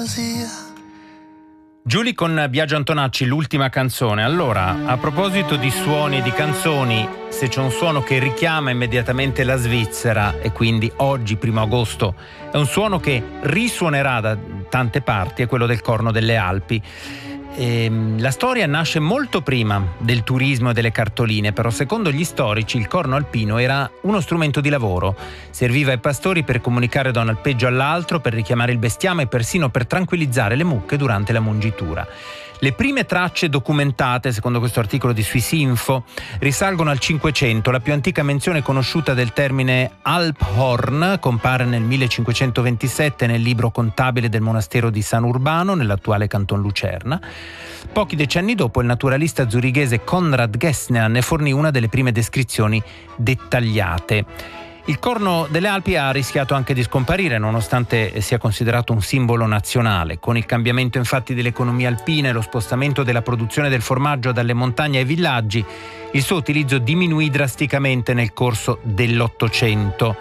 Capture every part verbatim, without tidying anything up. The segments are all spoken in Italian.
fantasia. Giulia con Biagio Antonacci, l'ultima canzone. Allora, a proposito di suoni e di canzoni, se c'è un suono che richiama immediatamente la Svizzera, e quindi oggi, primo agosto, è un suono che risuonerà da tante parti, è quello del Corno delle Alpi. E la storia nasce molto prima del turismo e delle cartoline, però secondo gli storici il corno alpino era uno strumento di lavoro. Serviva ai pastori per comunicare da un alpeggio all'altro, per richiamare il bestiame e persino per tranquillizzare le mucche durante la mungitura. Le prime tracce documentate, secondo questo articolo di Swissinfo, risalgono al Cinquecento. La più antica menzione conosciuta del termine Alphorn compare nel millecinquecentoventisette nel libro contabile del monastero di San Urbano, nell'attuale Canton Lucerna. Pochi decenni dopo, il naturalista zurighese Konrad Gessner ne fornì una delle prime descrizioni dettagliate. Il Corno delle Alpi ha rischiato anche di scomparire, nonostante sia considerato un simbolo nazionale. Con il cambiamento infatti dell'economia alpina e lo spostamento della produzione del formaggio dalle montagne ai villaggi, il suo utilizzo diminuì drasticamente nel corso dell'Ottocento.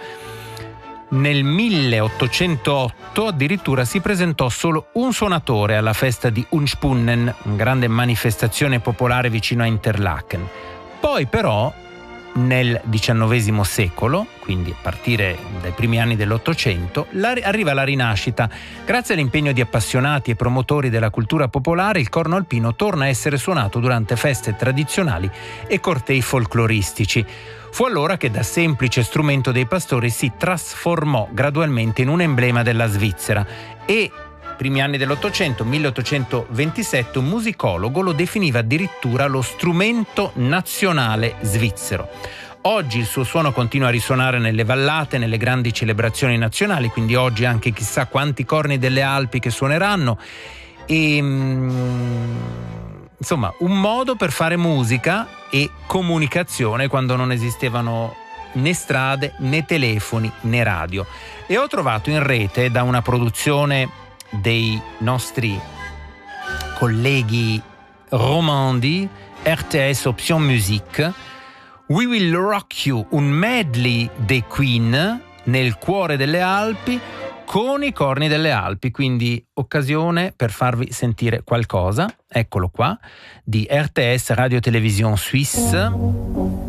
Nel milleottocentootto addirittura si presentò solo un suonatore alla festa di Unspunnen, una grande manifestazione popolare vicino a Interlaken. Poi però, nel diciannovesimo secolo, quindi a partire dai primi anni dell'Ottocento, la, arriva la rinascita. Grazie all'impegno di appassionati e promotori della cultura popolare, il corno alpino torna a essere suonato durante feste tradizionali e cortei folcloristici. Fu allora che da semplice strumento dei pastori si trasformò gradualmente in un emblema della Svizzera e primi anni dell'Ottocento, milleottocentoventisette, un musicologo lo definiva addirittura lo strumento nazionale svizzero. Oggi il suo suono continua a risuonare nelle vallate, nelle grandi celebrazioni nazionali, quindi oggi anche chissà quanti corni delle Alpi che suoneranno. E, insomma, un modo per fare musica e comunicazione quando non esistevano né strade, né telefoni, né radio. E ho trovato in rete, da una produzione dei nostri colleghi romandi, R T S Option Musique, We Will Rock You, un medley dei Queen nel cuore delle Alpi con i corni delle Alpi, quindi occasione per farvi sentire qualcosa, eccolo qua, di R T S Radio Télévision Suisse.